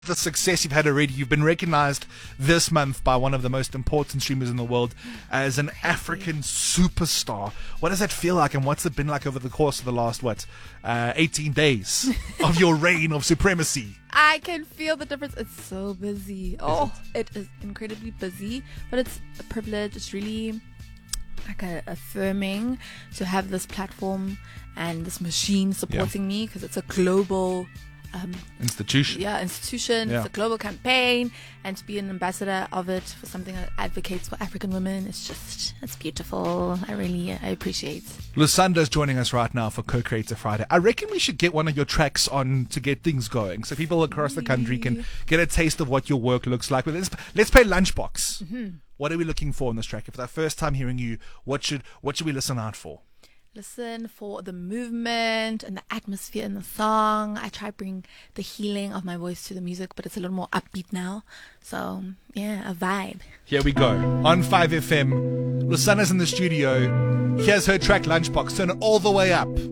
the success you've had already. You've been recognized this month by one of the most important streamers in the world as an African superstar. What does that feel like, and what's it been like over the course of the last 18 days of your reign of supremacy? I can feel the difference. It's so busy. It is incredibly busy, but it's a privilege. It's really affirming to have this platform and this machine supporting me, because it's a global institution. Yeah. It's a global campaign, and to be an ambassador of it for something that advocates for African women, it's beautiful. I appreciate. Lusanda's joining us right now for Co-Creator Friday. I reckon we should get one of your tracks on to get things going, so people across the country can get a taste of what your work looks like. But let's play Lunchbox. Mm-hmm. What are we looking for in this track? If it's our first time hearing you, what should we listen out for? Listen for the movement and the atmosphere in the song. I try to bring the healing of my voice to the music, but it's a little more upbeat now. So, yeah, a vibe. Here we go. On 5FM, Lusanda's in the studio. Here's her track, Lunchbox. Turn it all the way up.